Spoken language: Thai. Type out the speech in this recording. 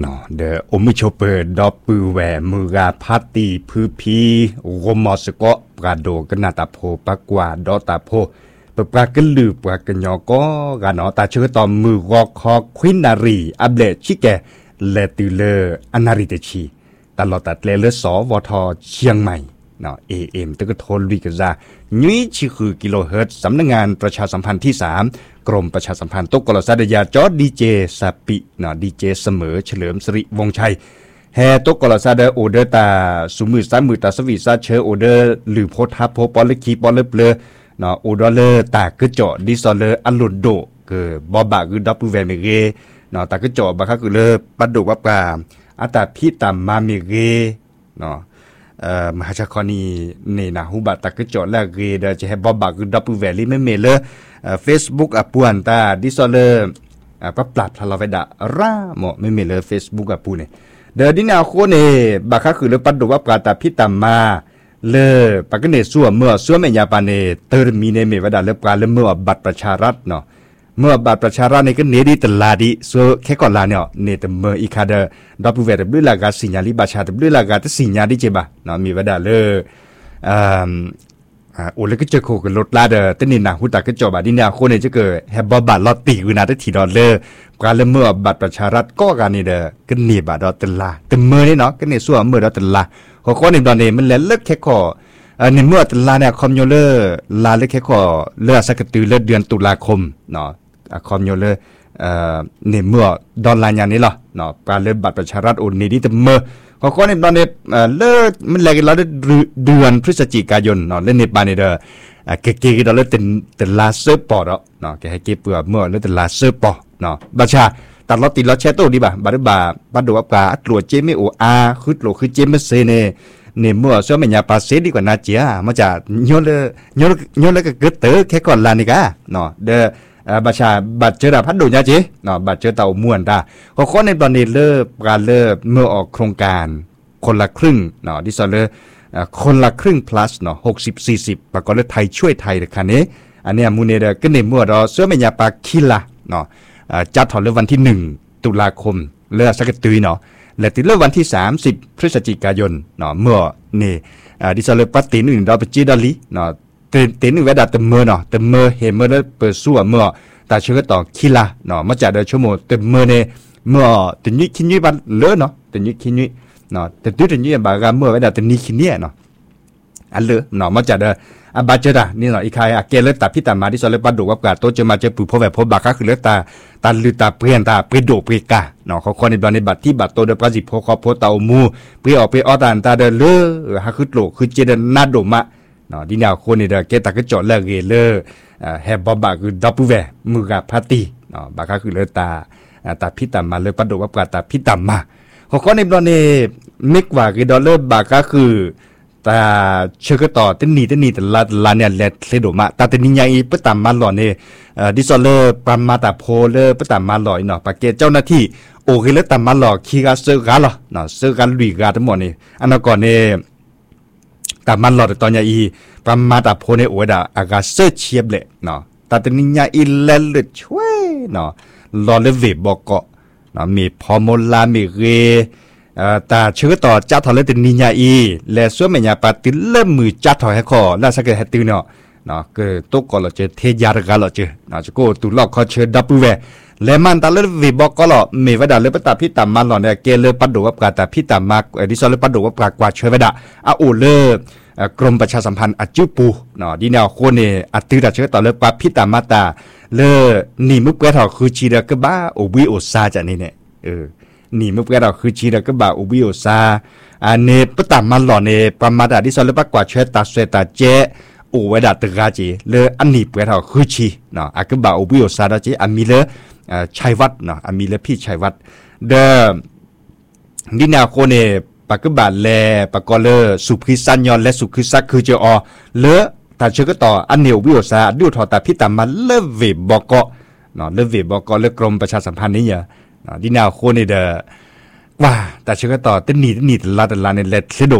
เนาะเดอมิโชเปอร์ดอปือแหวมือกาพาตีพือพีโรมอสกอปราโดกนาตาโพปากวาดอตาโพปปากะลือปากะญอกอกาเนาะตาเชื่อตอมือรอคอควินารีอับเลชิแกเลติเลอนาริเตชีตลอดตัดเลสวทเชียงใหม่เนาะAM ตะกะโทนวิกซานี้ชื่อคือกิโลเฮิรตซ์สำนักงานประชาสัมพันธ์ที่3กรมประชาสัมพันธ์ตกกลสาดยาจอดีเจสปิเนาะดีเจเสมอเฉลิมสิริวงชัยแฮตกกลสาดโอเดอร์ตาสุมือซ้ายมือตาสวีซาเชอโอเดอร์หรือโพทับโพปอลเลคีปอลเลเปลเนาะโอดอเลตากะจอดิซอเลอัลโลโดคือบอบะคือดับปูเวเมเกเนาะตากะจอบะคะคือเลปัดดุวับกาอัตาพิตามาเมเกเนาะมหาชาคอนีนี่นะฮูบัตตะกะจอละเกเดจะให้บอบะคือดับปูเวลิเมเมเลFacebook อ่ะปวนตาดิซอเลปะปลัดทะลาเวดะราหมอเมเมเล Facebook อ่ะปูเนี่ยเดดินาโคเนบะคะคือเลปัดดุวับกาตาพิตามาเลปะกะเนซัวเมื่อซัวเมญาปาเนเตอร์มีเนเมวดาเลปกาเลเมื่อบัตรประชารัฐเนาะเมื่อบัตรประชารัฐนี่ก็เนดีตลาดิซัวแค่ก่อนลาเนี่ยเนตเมื่ออีคาเดดับเวดบลลากาสิญญาลิบาชาดบลลากาตสิญญาดิเจบะเนาะมีวดาเลโอ้แล้วก็เจอโคกับรถลาเดอตนินะหุตาก็จอบาดินาโคเนี่ยจะเกิดแฮบบัตรลอตติกุนาตทีดอลเลอร์กาเลเมื่อบัตรประชารัฐก็การนี่เดอก็เนบาดอตลาแต่เมื่อนี่เนาะก็เนซัวเมื่อดอตลาขอในตอนนี้มันแล้วเลิกแค่ขอในเมื่อลาเนี่ยคอมโยเลอร์ลาเลิกแค่ขอเลือสักตือเลือเดือนตุลาคมเนาะคอมโยเลอร์ในเมื่อดอลลาร์อย่างนี้หรอเนาะการเลือกบัตรประชารัฐโอนนี่แต่เมื่อขอในตอนนี้เลิกมันแลกเราได้เดือนพฤศจิกายนเนาะเล่นในปานนี่เด้อเก๋ๆเราเล่นแต่ลาเซอร์ปอร์เนาะแกให้เก็บเปลือกเมื่อเล่นแต่ลาเซอร์ปอร์เนาะบัญชาตัดลอตติลอแชโต้ดีบ่ะบาดบาบัดดูอับกาตรวจเจไม่โออาคือโลคือเจไม่เซเนเนี่ยเมื่อช่วงเมียปาเซดีกว่านาเจียมาจากย้อนเลยก็เกิดเตอแค่ก่อนลานิกาเนาะเด้อบัญชาบัดเจอดาพัดดูญาเจเนาะบัดเจอเต่าม่วนตาข้อในตอนนี้เลิกการเลิกเมื่อออกโครงการคนละครึ่งเนาะดิซอเลคนละครึ่ง plus เนาะ60-40ปากก็เลยไทยช่วยไทยเด้อคันนี้อันเนี้ยมูเนเดก็ในเมื่อเราช่วงเมียปาคิลาเนาะจัดถอนเรื่องวันที่1ตุลาคมเลือกสักตุยเนาะและติดเรื่องวันที่30พฤศจิกายนเนาะเมื่อนี่ดิซอเลปัตติ1ดอปจิดอลีเนาะเตนึงเวดาเตเมื่อเนาะเตเมื่อเฮเมื่อเลเปิดสู้เมื่อตาเชื่อต่อคิลาเนาะมาจากเดชั่วโมงเตเมื่อเนี่ยเมื่อตนี้คินี้บันเลอะเนาะตนี้คินี้เนาะแต่ตื้อตนี้บางเมื่อเวดาตนี้คินี้เนาะอันเลอะเนาะมาจากเดบาเจดานี่เนาะอีใครเกเลตาพิตามาดิซอเลปัดดูวับกาโตเจมาเจปูพอแบบพบาคะคือเลตาลือตาเปลี่ยนตาเปโดเปกาเนาะเขาคนในตอนในบัตรที่บัตรโตเดปราจิโพคอโพตาอมูเปออกไปออตานตาเดเลอฮะคือโลคือเจเดนาโดมะเนาะดินาคนนี่เดเกตาก็จอดเลเกเลแฮบบอบาคือดับเวมือกาพาตีเนาะบาคะคือเลตาพิตามาเลปัดดูวับกาตาพิตามาเขาคนในตอนนี้มิกว่าคือดอลเลอร์บาคะคือแต่เชื่อก็ต่อเต้นนี่แต่ลาเนี่ยเลดเลโดมาแต่เต้นนี่ยังอีปตามมาหล่อเนี่ยดิซอลเลอร์ปามาตาโพเลอร์ปตามมาหล่อเนาะปากเกเจ้าหน้าที่โอเคแล้วตามมาหล่อคีกาเซอร์กาหล่อเนาะเซอร์กาลุยกาทั้งหมดนี่อันนั้นก่อนเนี่ยตามมาหล่อแต่ตอนนี้อีปามาตาโพเนี่ยโอ้ยด่าอากาเซอร์เชียบเลยเนาะแต่เต้นนี่ยังอีเลลช่วยเนาะหล่อเลเวบอกเกาะเนาะมีพอมลามีเรแต่เชื่อต่อจัดถอยเลยตินิยาอีและส่วนเมียปาติเริ่มมือจัดถอยให้คอแล้วสักแค่ติวเนาะก็ตกก่อนเราเจอเทียร์กันเราเจอเนาะจะกูตุลอกเขาเชื่อดับเบิลและมันตาเลือดวีบอกก็หล่อมีวัดดาเลือดประตาพิตามันหล่อเนี่ยเกลือปัดดูวับกาแต่พิตามาดิซอลเลือดปัดดูวับกากว่าเชื่อวัดดาอาอูเลือกรมประชาสัมพันธ์อัจจุปูเนาะดีแนวคนเนี่ยอัตติดาเชื่อต่อเลือดปาพิตามาตาเลือนี่มุกเกถอคือชีเดกบ้าโอวิโอซาจากนี่เนี่ยนี่เมื่อกี้เราคือชีเราก็บ่าอุบิโอซาอันนี้ปตามมันหล่อเนี่ยประมาณที่สารพัดกว่าเชื้อตาเสตาเจอุเวดาตกาจีเลยอันนี้เมื่อเราคือชีเนาะอาก็บ่าอุบิโอซาได้จีอามีเลยชัยวัดเนาะอามีเลยพี่ชัยวัดเดิมดินาโคเน่ปากก็บ่าแลปากก็เลยสุขิสัญญอนและสุขิสักคือเจอเลแต่เชื่อก็ต่ออันนี้อุบิโอซาดูถอดตาพี่ตามมันเลเวบอกก็เนาะเลเวบอกก็เลกรมประชาสัมพันธ์นี่ดินาโคนี่เดว่าแต่เชื่อต่อเต้นนี่ลาในเลดเซโด